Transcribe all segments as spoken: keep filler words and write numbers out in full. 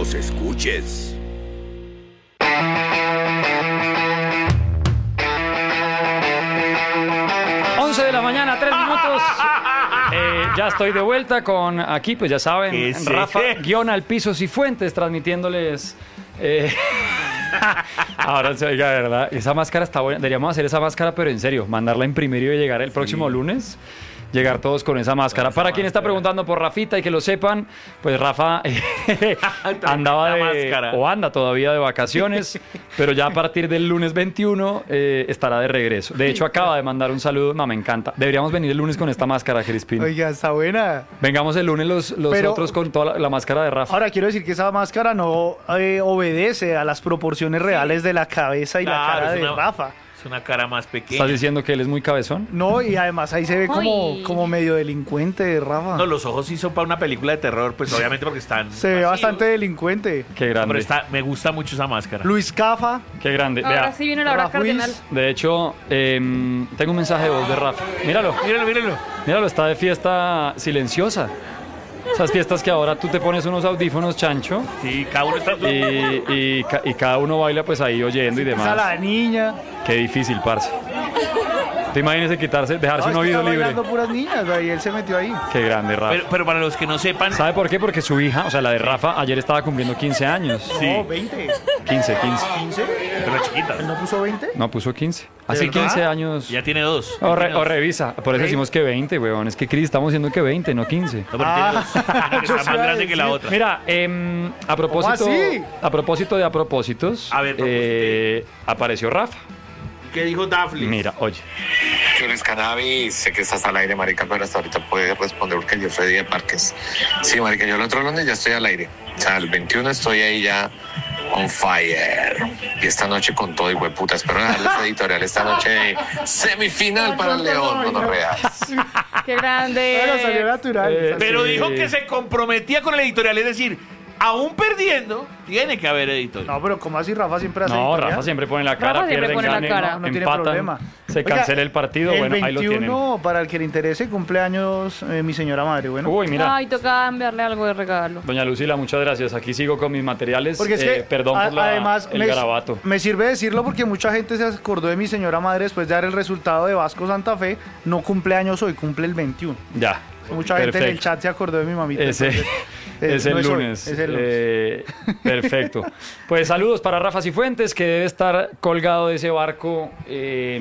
los escuches. once de la mañana, tres minutos. Eh, ya estoy de vuelta con aquí, pues ya saben, Rafa guión al piso Cifuentes transmitiéndoles. Eh, ahora se oiga, ¿verdad? Esa máscara está buena. Deberíamos hacer esa máscara, pero en serio, mandarla a imprimir y llegar el próximo sí. lunes. Llegar todos con esa máscara. Esa Para quien máscara. Está preguntando por Rafita y que lo sepan, pues Rafa eh, andaba de, o anda todavía de vacaciones, pero ya a partir del lunes veintiuno eh, estará de regreso. De hecho, acaba de mandar un saludo. No, me encanta. Deberíamos venir el lunes con esta máscara, Crispín. Oiga, está buena. Vengamos el lunes los, los pero, otros con toda la, la máscara de Rafa. Ahora, quiero decir que esa máscara no eh, obedece a las proporciones reales de la cabeza y claro, la cara de una... Rafa. Es una cara más pequeña. ¿Estás diciendo que él es muy cabezón? No, y además ahí se ve como, como medio delincuente, Rafa. No, los ojos sí son para una película de terror, pues obviamente porque están... Se ve bastante delincuente. Qué grande. Pero está, me gusta mucho esa máscara. Luis Cafa. Qué grande. Ahora Vea, sí viene la hora cardenal. De hecho, eh, tengo un mensaje de voz de Rafa. Míralo. Míralo, míralo. Míralo, está de fiesta silenciosa. Esas fiestas que ahora tú te pones unos audífonos, Chancho. Sí, cada uno está... Y, y, y cada uno baila pues ahí oyendo y demás. Esa la niña. Qué difícil, parce. ¿Te imaginas quitarse, dejarse no, un oído libre? Bailando puras niñas, y él se metió ahí. Qué grande, Rafa. Pero, pero para los que no sepan... ¿Sabe por qué? Porque su hija, o sea, la de Rafa, ayer estaba cumpliendo quince años. Sí. No, veinte. quince, quince. ¿quince? Pero chiquita. ¿Él no puso veinte? No, puso quince. Hace quince años. Ya tiene dos. O, re, tiene dos. o revisa. Por eso decimos que veinte, weón. Es que Cris estamos diciendo que veinte, no quince. No, pero ah. tiene dos. Está más grande que la otra. Mira, eh, a propósito... ¿Cómo así? A propósito de a propósitos, a ver, eh, apareció Rafa. ¿Qué dijo Dafli? Mira, oye. Luis Cannabis, sé que estás al aire, marica, pero hasta ahorita puedes responder porque yo soy de Parques. Sí, marica, yo el otro lunes ya estoy al aire. O sea, el veintiuno estoy ahí ya on fire. Y esta noche con todo, y hueputa, espero dejarles editorial esta noche semifinal para el León, no nos reas. ¡Qué grande! Bueno, salió natural. Eh, pero sí. dijo que se comprometía con el editorial, es decir... Aún perdiendo, tiene que haber editorial. No, pero ¿cómo así? Rafa siempre hace No, editorial. Rafa siempre pone la cara, Rafa siempre pierden, pone la ganen, cara. No, no tiene empatan, problema. se Oiga, cancela el partido, el bueno, ahí lo tienen. veintiuno, para el que le interese, cumpleaños eh, mi señora madre, bueno. Uy, mira. Ay, toca enviarle algo de regalo. Doña Lucila, muchas gracias. Aquí sigo con mis materiales. Porque es que, eh, perdón a, por la, además, el me, garabato. me sirve decirlo porque mucha gente se acordó de mi señora madre después de dar el resultado de Vasco Santa Fe. No cumple años hoy, cumple el veintiuno. Ya. Mucha Perfecto. gente en el chat se acordó de mi mamita. Ese, entonces, eh, es, el no es hoy, lunes. es el lunes. Eh, perfecto. Pues saludos para Rafa Cifuentes, que debe estar colgado de ese barco. Eh,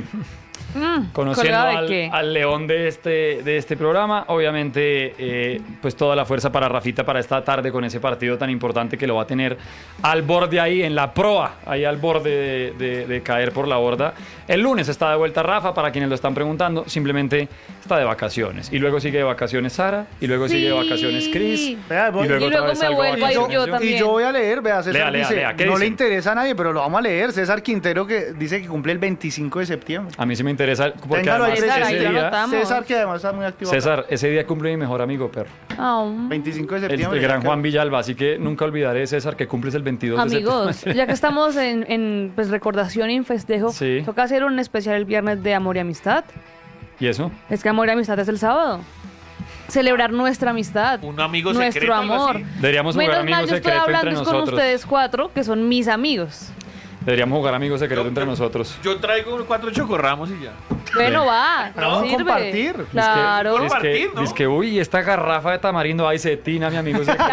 Mm, conociendo ¿colgado de al, qué? al león de este, de este programa. Obviamente, eh, pues toda la fuerza para Rafita para esta tarde con ese partido tan importante que lo va a tener al borde ahí, en la proa, ahí al borde de, de, de caer por la borda. El lunes está de vuelta Rafa, para quienes lo están preguntando, simplemente está de vacaciones. Y luego sigue de vacaciones Sara, y luego Sí. sigue de vacaciones Chris. Vea, voy- y luego, Y otra luego vez me salgo de vuelvo a ir vacaciones yo yo. también. Y yo voy a leer, vea, César Lea, lea, dice, lea, ¿qué no dice? le interesa a nadie, pero lo vamos a leer. César Quintero, que dice que cumple el veinticinco de septiembre. A mí sí me interesa, porque Téngalo ahí, además César, ahí ese lo día, anotamos. César, que además está muy activo. acá. César, ese día cumple mi mejor amigo, perro. Oh. veinticinco de El, septiembre. el gran ya Juan que- Villalba, así que nunca olvidaré, César, que cumples el veintidós Amigos, de septiembre. ya que estamos en, en pues, recordación y en festejo, Sí. toca hacer un especial el viernes de Amor y Amistad. ¿Y eso? Es que Amor y Amistad es el sábado. Celebrar nuestra amistad. Un amigo nuestro secreto, algo amor. así. Deberíamos jugar Menos amigo mal, yo estoy secreto entre hablando es con nosotros. ustedes cuatro, que son mis amigos. Deberíamos jugar amigo secreto Yo- entre yo- nosotros. Yo traigo cuatro chocorramos y ya. Bueno, va. Pero vamos a sirve. compartir. Es que- Claro. Es que, Compartir, ¿no? es que, uy, esta garrafa de tamarindo, ay, cetina, mi amigo secreto.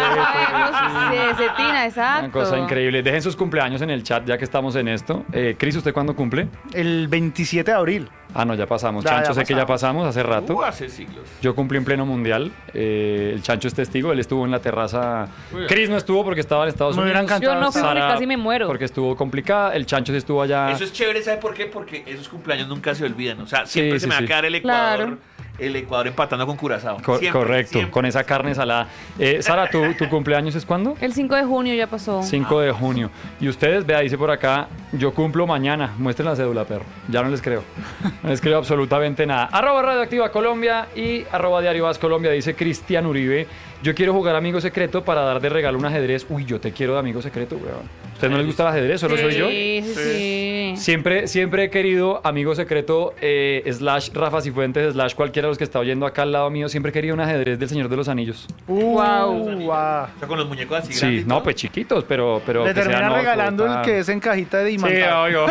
Sí, cetina, exacto. Una cosa increíble. Dejen sus cumpleaños en el chat ya que estamos en esto. Eh, Cris, ¿usted cuándo cumple? El veintisiete de abril. Ah, no, ya pasamos. Ya, Chancho, ya sé que ya pasamos hace rato. Uh, hace siglos. Yo cumplí en pleno mundial. Eh, el Chancho es testigo. Él estuvo en la terraza. Uy. Cris no estuvo porque estaba en Estados Me Unidos. hubieran encantado. Yo no fui porque Sara, casi me muero. porque estuvo complicada. El Chancho sí estuvo allá. Eso es chévere, ¿sabe por qué? Porque esos cumpleaños nunca se olvidan. O sea, siempre Sí, se sí, me va sí. a quedar el Ecuador, Claro. el Ecuador empatando con Curazao. Co- Siempre, correcto, siempre. con esa carne salada. Eh, Sara, ¿tu, ¿tu cumpleaños es cuándo? El cinco de junio ya pasó. cinco de junio. Y ustedes, vea, dice por acá, yo cumplo mañana. Muestren la cédula, perro. Ya no les creo. No les creo absolutamente nada. Arroba Radioactiva Colombia y arroba Diario Vas Colombia, dice Cristian Uribe. yo quiero jugar amigo secreto para dar de regalo un ajedrez. Uy, yo te quiero de amigo secreto, weón. ¿A usted no les gusta el ajedrez? ¿Solo soy yo? Sí, sí, sí. Siempre, siempre he querido amigo secreto, eh, slash Rafa Cifuentes, slash cualquiera de los que está oyendo acá al lado mío. Siempre he querido un ajedrez del Señor de los Anillos. Uh, Wow. wow. O sea, con los muñecos así grandes. Sí, y no, todo. pues chiquitos, pero... pero Le que sean termina orcos, regalando el tal. que es en cajita de Sí, imán. obvio.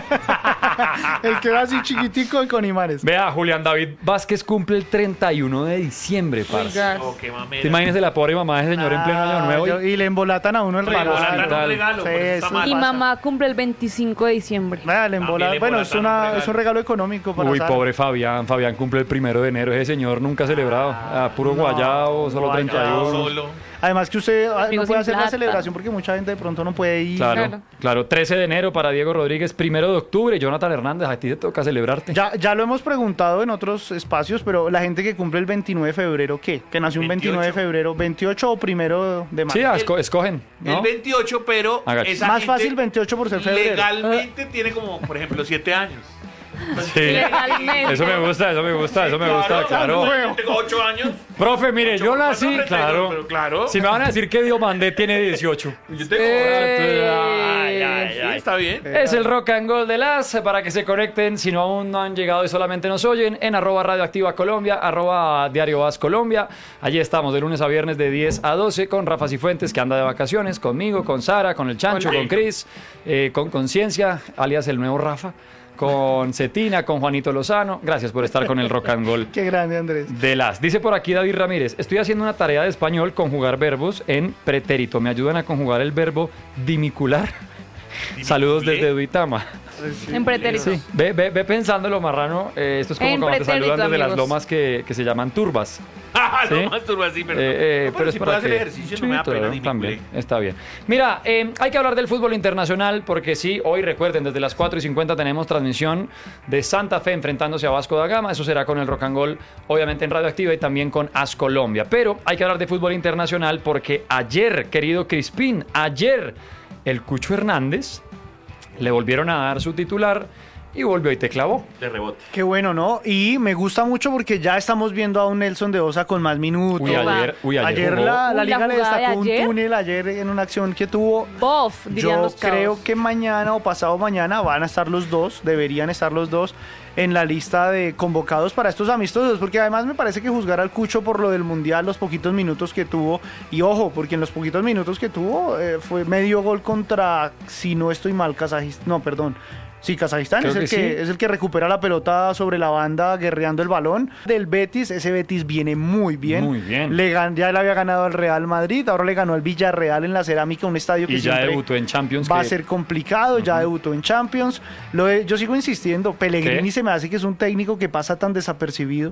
El que era así chiquitico y con imanes. Vea, Julián David Vázquez cumple el treinta y uno de diciembre, parce. Oiga. Oh, qué mamera. ¿Te imaginas la pobre mamá de ese señor en pleno año nuevo? yo- Y... y le embolatan a uno el Le regalo. embolatan tal. un regalo, Sí, pero eso está eso mal. Y pasa. mamá cumple el veinticinco de diciembre. Vea, le embola- También le Bueno, es, embolatan un una, regalo. es un regalo económico para Uy, Sara. pobre Fabián. Fabián cumple el primero de enero. Ese señor nunca ha celebrado. Ah, puro no, guayabo, solo guayabo. treinta y uno. Solo. Además que usted ah, no Amigos puede sin hacer la plata. celebración porque mucha gente de pronto no puede ir. Claro, Claro. claro. trece de enero para Diego Rodríguez, primero de octubre. Jonathan Hernández, a ti te toca celebrarte. Ya, ya lo hemos preguntado en otros espacios, pero la gente que cumple el veintinueve de febrero, ¿qué? Que nació un veintinueve de febrero, ¿veintiocho o primero de marzo? Sí, ah, esco- escogen, ¿no? El veintiocho, pero Agache. esa Más gente fácil veintiocho por ser febrero. legalmente tiene como, por ejemplo, siete años. Sí. Legalmente. Eso me gusta, eso me gusta, eso me gusta, claro. Yo tengo ocho años. Profe, mire, yo nací, Pero, claro. pero claro. Si me van a decir que Diomandé tiene dieciocho. Yo tengo. Eh, Ay, ay, ay, está bien. Es el Rock and Gold de las, para que se conecten, si no aún no han llegado y solamente nos oyen, en arroba Radioactiva Colombia, arroba Diario Vas Colombia. Allí estamos de lunes a viernes de diez a doce con Rafa Cifuentes, que anda de vacaciones, conmigo, con Sara, con el Chancho, Hola. con Cris, eh, con Conciencia, alias el nuevo Rafa, con Cetina, con Juanito Lozano. Gracias por estar con el Rock and Gold Qué grande, Andrés. de las. Dice por aquí David Ramírez, estoy haciendo una tarea de español conjugar verbos en pretérito. ¿Me ayudan a conjugar el verbo dimicular? Saludos desde Duitama. En pretérito. Sí, ve, ve, ve pensándolo, marrano. Eh, esto es como En cuando te pretérito, saludan desde las amigos. lomas que, que se llaman turbas. Ah, ¿Sí? no más turbo así, pero. Eh, eh, no, pero, pero es si para puedo hacer que- ejercicio, Sí, no me da pena todo, ni también, vinculé. está bien. Mira, eh, hay que hablar del fútbol internacional porque sí, hoy recuerden, desde las cuatro y cincuenta tenemos transmisión de Santa Fe enfrentándose a Vasco da Gama. Eso será con el Rock and Roll, obviamente en Radioactiva y también con As Colombia. Pero hay que hablar de fútbol internacional porque ayer, querido Crispín, ayer el Cucho Hernández le volvieron a dar su titular y volvió y te clavó. De rebote. Qué bueno, ¿no? Y me gusta mucho porque ya estamos viendo a un Nelson de Osa con más minutos. Uy, Oba. ayer, uy, ayer, Ayer jugó. la, la Uy, la liga le jugada de destacó un ayer. túnel ayer en una acción que tuvo. Bof, dirían Yo los cabos. creo que mañana o pasado mañana van a estar los dos, deberían estar los dos en la lista de convocados para estos amistosos, porque además me parece que juzgar al Cucho por lo del Mundial, los poquitos minutos que tuvo, y ojo, porque en los poquitos minutos que tuvo eh, fue medio gol contra, si no estoy mal, Kazajistán, no, perdón. Sí, Kazajistán Creo es el que que, sí. es el que recupera la pelota sobre la banda, guerreando el balón. Del Betis, ese Betis viene muy bien. Muy bien. Le gan- ya le había ganado al Real Madrid, ahora le ganó al Villarreal en la Cerámica, un estadio que Y ya siempre debutó en Champions. va que- a ser complicado, ya debutó en Champions. Lo de- yo sigo insistiendo, Pellegrini ¿Qué? se me hace que es un técnico que pasa tan desapercibido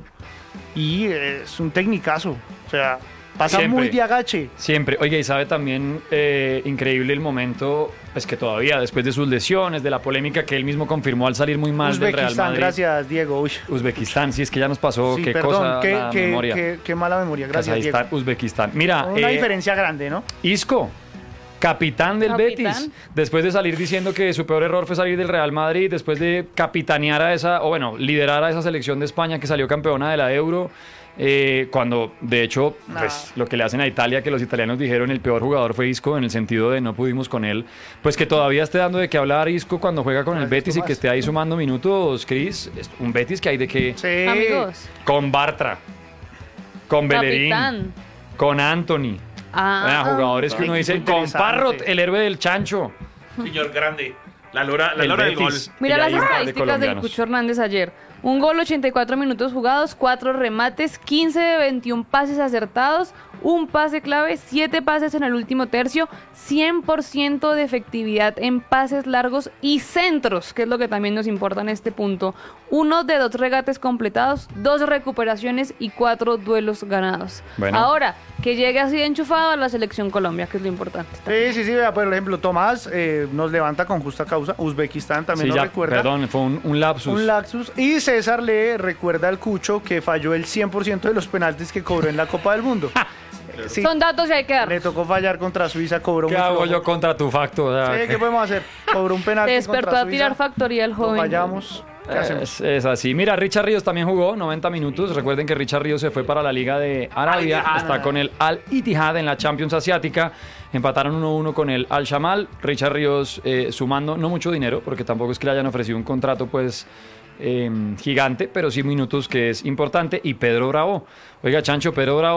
y eh, es un tecnicazo. O sea, pasa Siempre. muy de agache. Siempre. Oiga, y sabe también eh, increíble el momento, pues que todavía después de sus lesiones, de la polémica que él mismo confirmó al salir muy mal del Real Uzbekistán, Madrid. gracias Diego. Uy. Uzbekistán, sí, es que ya nos pasó, Sí, qué perdón, cosa qué, la qué- memoria. qué- qué mala memoria, gracias Kazajistán, Diego. Uzbekistán. Mira, Una eh, diferencia grande, ¿no? Isco, capitán del Capitán. Betis, después de salir diciendo que su peor error fue salir del Real Madrid, después de capitanear a esa, o bueno, liderar a esa selección de España que salió campeona de la Euro, eh, cuando de hecho, No. pues lo que le hacen a Italia, que los italianos dijeron el peor jugador fue Isco, en el sentido de no pudimos con él, pues que todavía esté dando de qué hablar Isco cuando juega con el Gracias, Betis y Tomás. que esté ahí sumando minutos, Cris, es un Betis que hay de que... Sí. Amigos, Con Bartra, con Bellerín, capitán. con Anthony. Ah, Ah, jugadores que uno Ay, dice, muy con interesante. Parrot, el héroe del chancho. Señor grande. La lora, la El lora del gol. Betis. Mira Y las ahí está, de estadísticas del colombianos. Cucho Hernández ayer. Un gol, ochenta y cuatro minutos jugados, cuatro remates, quince de veintiún pases acertados, un pase clave, siete pases en el último tercio, cien por ciento de efectividad en pases largos y centros, que es lo que también nos importa en este punto. Uno de dos regates completados, dos recuperaciones y cuatro duelos ganados. Bueno. Ahora, que llegue así de enchufado a la selección Colombia, que es lo importante. Sí, sí, sí, vea, por ejemplo, Tomás eh, nos levanta con justa causa, Uzbekistán también Sí, nos ya, recuerda. perdón, fue un, un lapsus. Un lapsus. Y César le recuerda al Cucho que falló el cien por ciento de los penaltis que cobró en la Copa del Mundo. Eh, sí, Son datos y hay que dar. le tocó fallar contra Suiza, cobró ¿Qué muy hago flojo. yo contra tu facto? O sea, Sí, ¿qué? ¿qué podemos hacer? Cobró un penalti Despertó contra a tirar Suiza. factoría el Lo joven. fallamos. ¿Qué hacemos? Es, es así. Mira, Richard Ríos también jugó noventa minutos. Recuerden que Richard Ríos se fue para la Liga de Arabia. Al-Ittihad. Está con el Al-Ittihad en la Champions Asiática. Empataron uno a uno con el Al-Shamal. Richard Ríos eh, sumando no mucho dinero, porque tampoco es que le hayan ofrecido un contrato, pues... Eh, gigante, pero sí minutos, que es importante. Y Pedro Bravo, oiga, Chancho, Pedro Bravo